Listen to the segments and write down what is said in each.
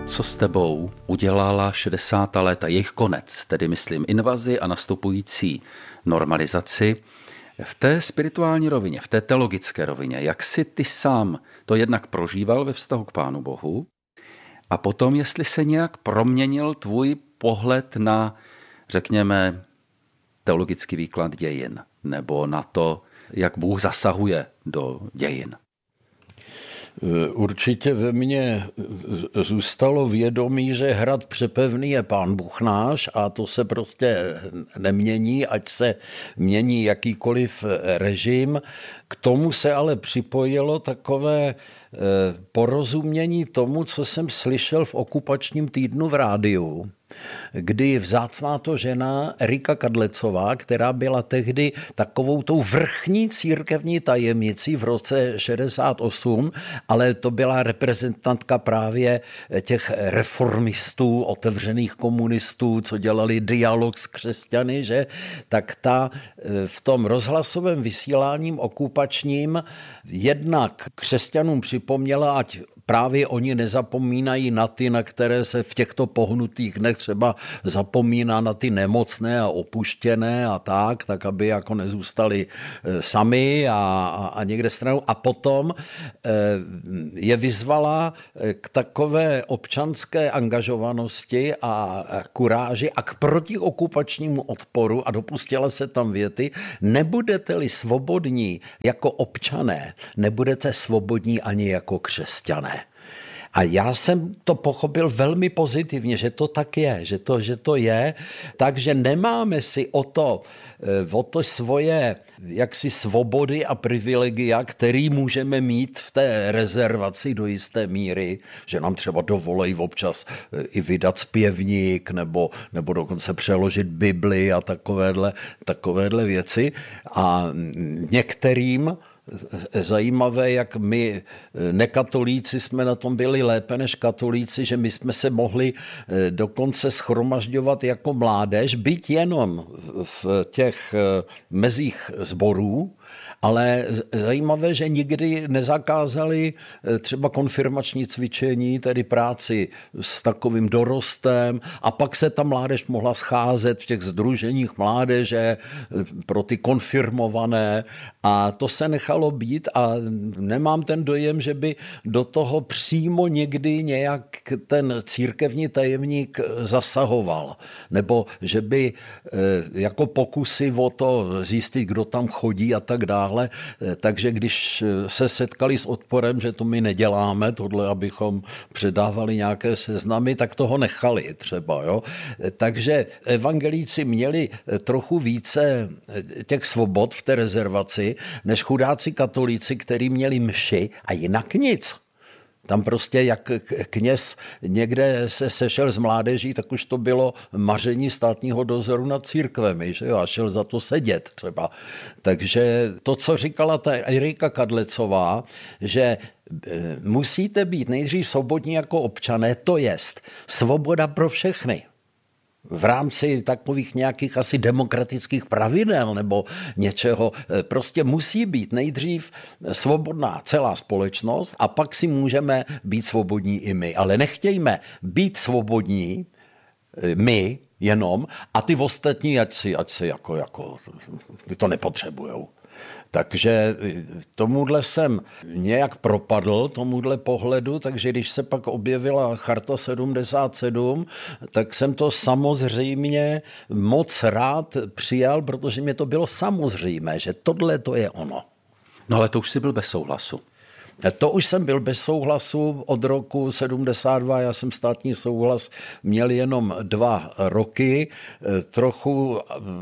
Co s tebou udělala 60. léta, jejich konec, tedy myslím invazi a nastupující normalizaci, v té spirituální rovině, v té teologické rovině, jak si ty sám to jednak prožíval ve vztahu k Pánu Bohu a potom, jestli se nějak proměnil tvůj pohled na, řekněme, teologický výklad dějin, nebo na to, jak Bůh zasahuje do dějin. Určitě ve mně zůstalo vědomí, že hrad přepevný je Pán Bůh náš a to se prostě nemění, ať se mění jakýkoliv režim. K tomu se ale připojilo takové porozumění tomu, co jsem slyšel v okupačním týdnu v rádiu, kdy vzácná to žena Erika Kadlecová, která byla tehdy takovou tou vrchní církevní tajemnicí v roce 68, ale to byla reprezentantka právě těch reformistů, otevřených komunistů, co dělali dialog s křesťany, že? Tak ta v tom rozhlasovém vysíláním okupačním jednak křesťanům připomněla, ať právě oni nezapomínají na ty, na které se v těchto pohnutých dnech třeba zapomíná na ty nemocné a opuštěné a tak aby jako nezůstali sami a někde stranou. A potom je vyzvala k takové občanské angažovanosti a kuráži a k protiokupačnímu odporu a dopustila se tam věty: nebudete-li svobodní jako občané, nebudete svobodní ani jako křesťané. A já jsem to pochopil velmi pozitivně, že to tak je, že to je, takže nemáme si o to svoje jaksi svobody a privilegia, který můžeme mít v té rezervaci do jisté míry, že nám třeba dovolí občas i vydat zpěvník nebo dokonce přeložit Bibli a takovéhle věci. A některým zajímavé, jak my nekatolíci jsme na tom byli lépe než katolíci, že my jsme se mohli dokonce shromažďovat jako mládež, byť jenom v těch mezích sborů, ale zajímavé, že nikdy nezakázali třeba konfirmační cvičení, tedy práci s takovým dorostem, a pak se ta mládež mohla scházet v těch sdruženích mládeže pro ty konfirmované a to se nechalo být a nemám ten dojem, že by do toho přímo někdy nějak ten církevní tajemník zasahoval, nebo že by jako pokusy o to zjistit, kdo tam chodí a tak dále. Takže když se setkali s odporem, že to my neděláme, tohle, abychom předávali nějaké seznamy, tak toho nechali třeba. Jo? Takže evangelíci měli trochu více těch svobod v té rezervaci, než chudáci katolíci, kteří měli mši a jinak nic. Tam prostě jak kněz někde se sešel s mládeží, tak už to bylo maření státního dozoru nad církvemi, že jo, a šel za to sedět třeba. Takže to, co říkala ta Erika Kadlecová, že musíte být nejdřív svobodní jako občané, to jest svoboda pro všechny. V rámci takových nějakých asi demokratických pravidel nebo něčeho, prostě musí být nejdřív svobodná celá společnost a pak si můžeme být svobodní i my. Ale nechtějme být svobodní my jenom a ty ostatní, ať si jako to nepotřebujou. Takže tomuhle jsem nějak propadl, tomuhle pohledu, takže když se pak objevila Charta 77, tak jsem to samozřejmě moc rád přijal, protože mě to bylo samozřejmé, že tohle to je ono. No ale to už jsi byl bez souhlasu. To už jsem byl bez souhlasu od roku 72, já jsem státní souhlas měl jenom 2 roky, trochu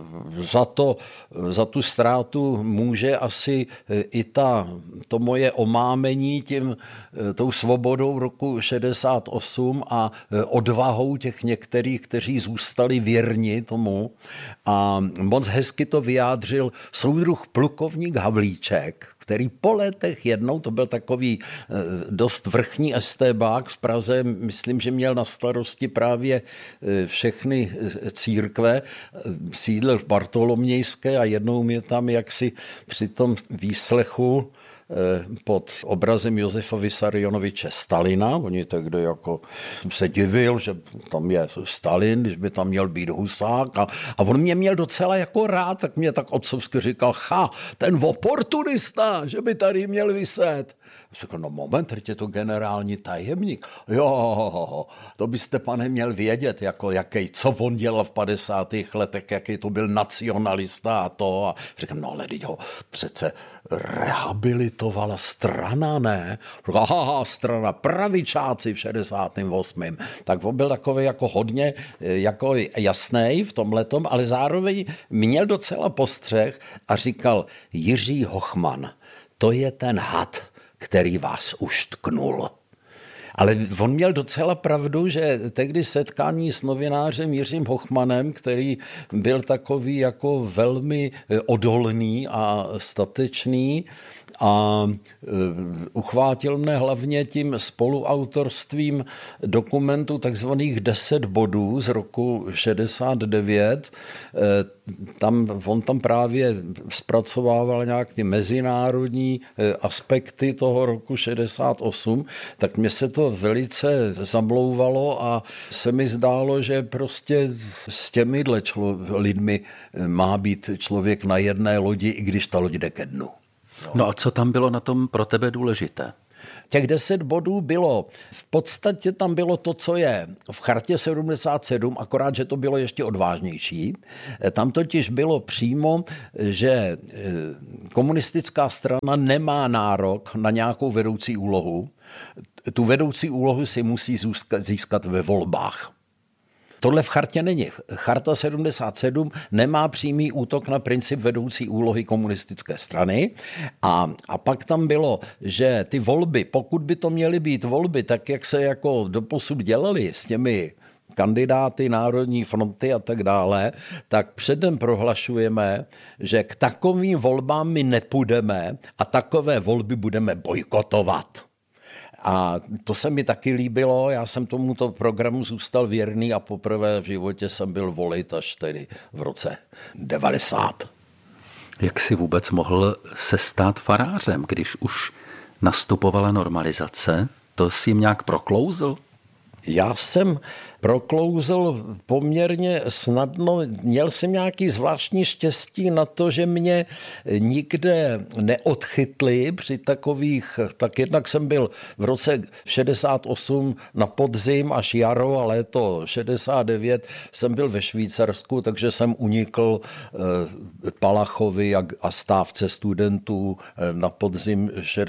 za tu ztrátu může asi i to moje omámení tou svobodou roku 68 a odvahou těch některých, kteří zůstali věrni tomu a moc hezky to vyjádřil soudruh plukovník Havlíček, který po letech jednou, to byl takový dost vrchní estébák v Praze, myslím, že měl na starosti právě všechny církve, sídlil v Bartolomějské a jednou mě tam jaksi při tom výslechu pod obrazem Josefa Vissarionoviče Stalina. Oni tehdy jako se divil, že tam je Stalin, když by tam měl být Husák. A on mě měl docela jako rád, tak mě tak otcovsky říkal, ten oportunista, že by tady měl viset. Řekl, no moment, teď je to generální tajemník. Jo, to byste, pane, měl vědět, jako co on dělal v 50. letech, jaký to byl nacionalista a to. A říkám, no ale teď ho přece rehabilitovala strana, ne? Strana pravičáci v 68. Tak on byl takový jako hodně jako jasnej v tomhletom, ale zároveň měl docela postřeh a říkal, Jiří Hochman, to je ten had, který vás uštknul. Ale on měl docela pravdu, že tehdy setkání s novinářem Jiřím Hochmanem, který byl takový jako velmi odolný a statečný a uchvátil mne hlavně tím spoluautorstvím dokumentu takzvaných 10 bodů z roku 69. On tam právě zpracovával nějak ty mezinárodní aspekty toho roku 68, tak mně se to velice zamlouvalo a se mi zdálo, že prostě s těmihle lidmi má být člověk na jedné lodi, i když ta loď jde ke dnu. No a co tam bylo na tom pro tebe důležité? Těch 10 bodů bylo, v podstatě tam bylo to, co je v chartě 77, akorát, že to bylo ještě odvážnější. Tam totiž bylo přímo, že komunistická strana nemá nárok na nějakou vedoucí úlohu. Tu vedoucí úlohu si musí získat ve volbách. Tohle v chartě není. Charta 77 nemá přímý útok na princip vedoucí úlohy komunistické strany a pak tam bylo, že ty volby, pokud by to měly být volby, tak jak se jako doposud dělali s těmi kandidáty Národní fronty a tak dále, tak předem prohlašujeme, že k takovým volbám my nepůjdeme a takové volby budeme bojkotovat. A to se mi taky líbilo, já jsem tomuto programu zůstal věrný a poprvé v životě jsem byl volit až tedy v roce 90. Jak si vůbec mohl se stát farářem, když už nastupovala normalizace? To si jim nějak proklouzl? Já jsem proklouzl poměrně snadno. Měl jsem nějaký zvláštní štěstí na to, že mě nikde neodchytli při takových, tak jednak jsem byl v roce 68 na podzim až jaro a léto 69 jsem byl ve Švýcarsku, takže jsem unikl Palachovi a stávce studentů na podzim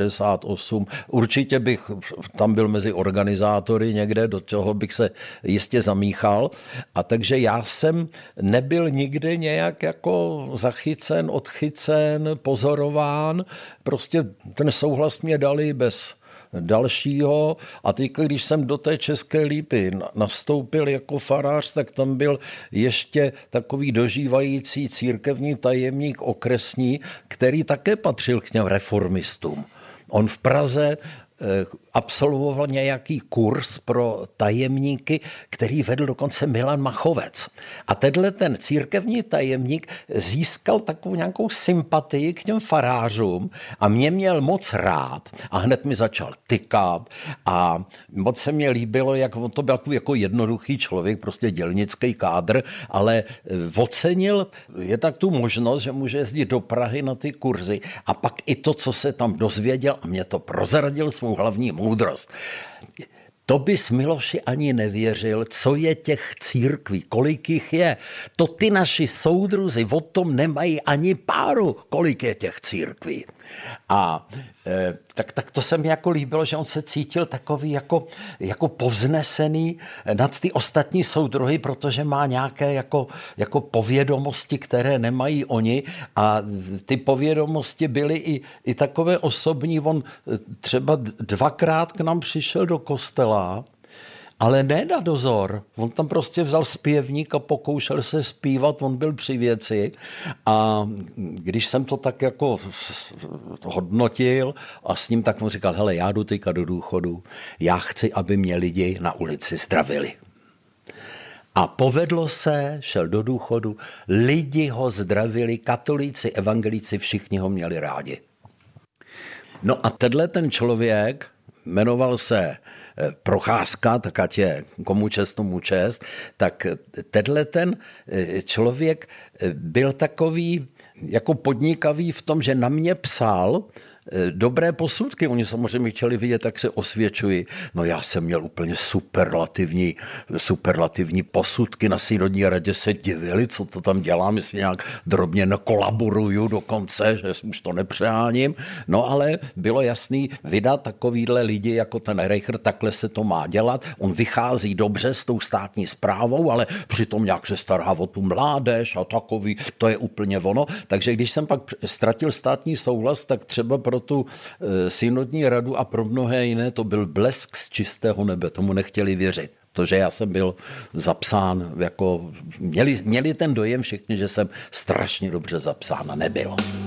68. Určitě bych tam byl mezi organizátory někde, do toho bych se jistě zamíchal. A takže já jsem nebyl nikde nějak jako zachycen, odchycen, pozorován. Prostě ten souhlas mě dali bez dalšího. A teď, když jsem do té České Lípy nastoupil jako farář, tak tam byl ještě takový dožívající církevní tajemník okresní, který také patřil k těm reformistům. On v Praze absolvoval nějaký kurz pro tajemníky, který vedl dokonce Milan Machovec. A tenhle ten církevní tajemník získal takovou nějakou sympatii k těm farářům a mě měl moc rád a hned mi začal tykat a moc se mě líbilo, jak on to byl takový jako jednoduchý člověk, prostě dělnický kádr, ale ocenil jednak tu možnost, že může jezdit do Prahy na ty kurzy a pak i to, co se tam dozvěděl a mě to prozradil svou hlavní moudrost. To bys, Miloši, ani nevěřil, co je těch církví, kolik jich je. To ty naši soudruzi o tom nemají ani páru, kolik je těch církví. A tak to se mi jako líbilo, že on se cítil takový jako povznesený nad ty ostatní soudruhy, protože má nějaké jako povědomosti, které nemají oni a ty povědomosti byly i takové osobní. On třeba 2krát k nám přišel do kostela, ale ne na dozor. On tam prostě vzal zpěvník a pokoušel se zpívat, on byl při věci a když jsem to tak jako hodnotil a s ním, tak on říkal, hele, já jdu teďka do důchodu, já chci, aby mě lidi na ulici zdravili. A povedlo se, šel do důchodu, lidi ho zdravili, katolíci, evangelíci, všichni ho měli rádi. No a tenhle ten člověk jmenoval se Procházka, tak ať je komu čest, tomu čest, tak tenhle ten člověk byl takový jako podnikavý v tom, že na mě psal dobré posudky. Oni samozřejmě chtěli vidět, jak se osvědčuji. No já jsem měl úplně superlativní posudky. Na Synodní radě se divili, co to tam dělám, jestli nějak drobně nekolaboruju dokonce, že už to nepřeháním. No ale bylo jasný, vydat takovýhle lidi jako ten Reicher, takhle se to má dělat. On vychází dobře s tou státní správou, ale přitom nějak se stará o tu mládež a takový, to je úplně ono. Takže když jsem pak ztratil státní souhlas, tak třeba pro tu synodní radu a pro mnohé jiné to byl blesk z čistého nebe, tomu nechtěli věřit. Protože já jsem byl zapsán, jako měli ten dojem všichni, že jsem strašně dobře zapsán a nebyl.